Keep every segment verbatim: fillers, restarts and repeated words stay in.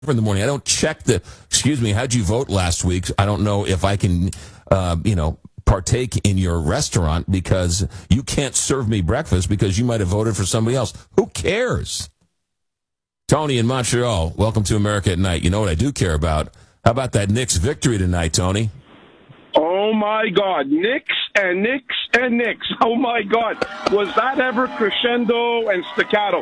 in the morning. I don't check the, excuse me, how'd you vote last week? I don't know if I can, uh, you know, partake in your restaurant because you can't serve me breakfast because you might have voted for somebody else. Who cares? Tony in Montreal, welcome to America at Night. You know what I do care about? How about that Knicks victory tonight, Tony? Oh, my God. Knicks and Knicks and Knicks. Oh, my God. Was that ever crescendo and staccato?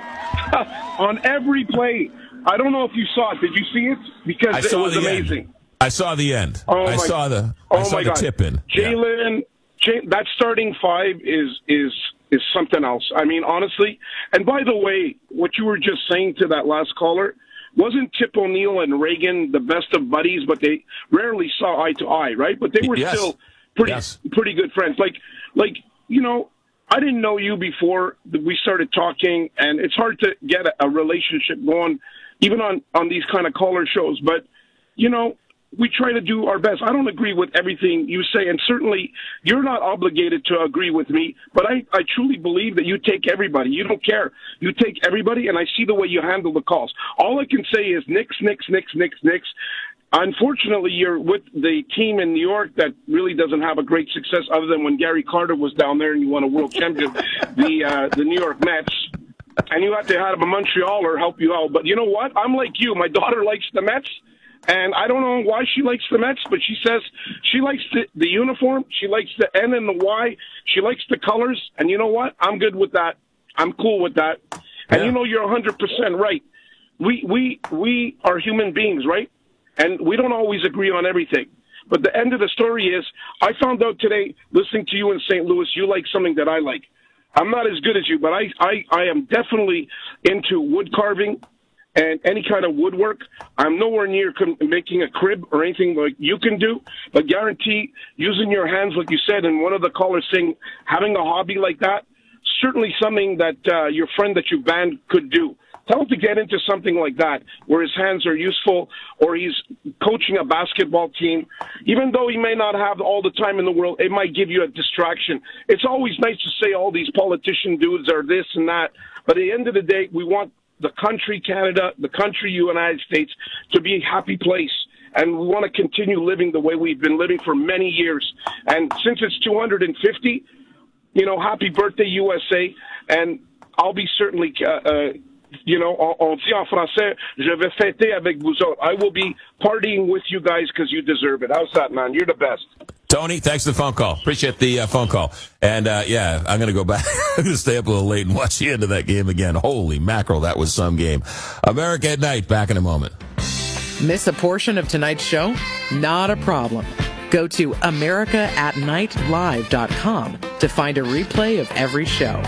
On every play. I don't know if you saw it. Did you see it? Because I it saw was the amazing. End. I saw the end. Oh I my, saw the oh I saw my the God. tip in. Jalen, yeah. that starting five is is is something else. I mean, honestly. And by the way, what you were just saying to that last caller, wasn't Tip O'Neill and Reagan the best of buddies, but they rarely saw eye to eye, right? But they were yes. still pretty yes. pretty good friends. Like like you know. I didn't know you before we started talking, and it's hard to get a, a relationship going, even on, on these kind of caller shows. But, you know, we try to do our best. I don't agree with everything you say, and certainly you're not obligated to agree with me, but I, I truly believe that you take everybody. You don't care. You take everybody, and I see the way you handle the calls. All I can say is Knicks, Knicks, Knicks, Knicks, Knicks. Unfortunately, you're with the team in New York that really doesn't have a great success other than when Gary Carter was down there and you won a world championship, the uh, the New York Mets. And you had to have a Montrealer help you out. But you know what? I'm like you. My daughter likes the Mets. And I don't know why she likes the Mets, but she says she likes the, the uniform. She likes the N and the Y. She likes the colors. And you know what? I'm good with that. I'm cool with that. And yeah. you know, you're one hundred percent right. We, we, we are human beings, right? And we don't always agree on everything. But the end of the story is, I found out today, listening to you in Saint Louis, you like something that I like. I'm not as good as you, but I, I, I am definitely into wood carving and any kind of woodwork. I'm nowhere near com- making a crib or anything like you can do, but guarantee using your hands, like you said, and one of the callers saying having a hobby like that, certainly something that uh, your friend that you banned could do. Tell him to get into something like that, where his hands are useful, or he's coaching a basketball team. Even though he may not have all the time in the world, it might give you a distraction. It's always nice to say all these politician dudes are this and that, but at the end of the day, we want the country, Canada, the country, United States, to be a happy place. And we want to continue living the way we've been living for many years. And since it's two hundred fifty, you know, happy birthday, U S A. And I'll be certainly... Uh, uh, You know, on, on dit en français, je vais fêter avec vous autres. I will be partying with you guys because you deserve it. How's that, man? You're the best. Tony, thanks for the phone call. Appreciate the uh, phone call. And, uh, yeah, I'm going to go back. I'm going to stay up a little late and watch the end of that game again. Holy mackerel, that was some game. America at Night, back in a moment. Miss a portion of tonight's show? Not a problem. Go to america at night live dot com to find a replay of every show.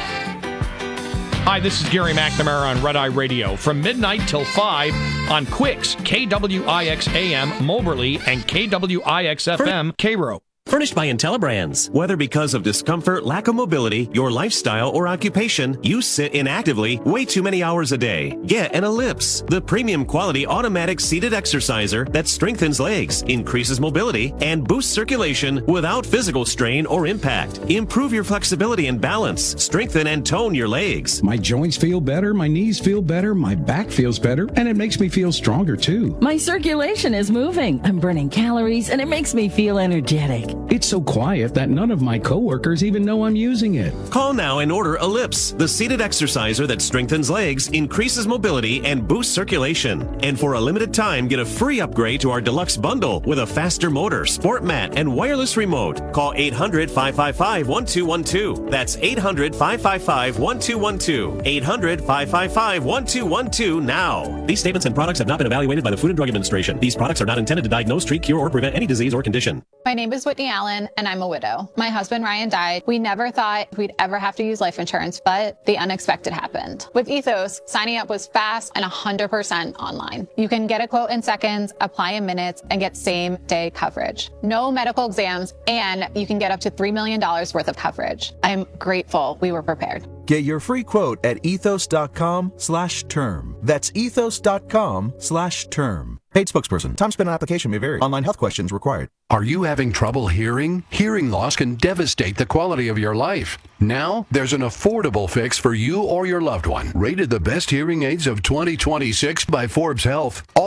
Hi, this is Gary McNamara on Red Eye Radio from midnight till five on Quicks, K W I X A M, Moberly, and K W I X F M, Cairo. Furnished by IntelliBrands. Whether because of discomfort, lack of mobility, your lifestyle, or occupation, you sit inactively way too many hours a day. Get an Ellipse, the premium quality automatic seated exerciser that strengthens legs, increases mobility, and boosts circulation without physical strain or impact. Improve your flexibility and balance. Strengthen and tone your legs. My joints feel better, my knees feel better, my back feels better, and it makes me feel stronger too. My circulation is moving. I'm burning calories, and it makes me feel energetic. It's so quiet that none of my coworkers even know I'm using it. Call now and order Ellipse, the seated exerciser that strengthens legs, increases mobility, and boosts circulation. And for a limited time, get a free upgrade to our deluxe bundle with a faster motor, sport mat, and wireless remote. Call eight hundred, five five five, one two one two. That's eight hundred, five five five, one two one two. eight hundred, five five five, one two one two now. These statements and products have not been evaluated by the Food and Drug Administration. These products are not intended to diagnose, treat, cure, or prevent any disease or condition. My name is Whitney Allen, and I'm a widow. My husband, Ryan, died. We never thought we'd ever have to use life insurance, but the unexpected happened. With Ethos, signing up was fast and one hundred percent online. You can get a quote in seconds, apply in minutes, and get same-day coverage. No medical exams, and you can get up to three million dollars worth of coverage. I'm grateful we were prepared. Get your free quote at ethos.com slash term. That's ethos.com slash term. Paid spokesperson. Time spent on application may vary. Online health questions required. Are you having trouble hearing? Hearing loss can devastate the quality of your life. Now, there's an affordable fix for you or your loved one. Rated the best hearing aids of twenty twenty-six by Forbes Health.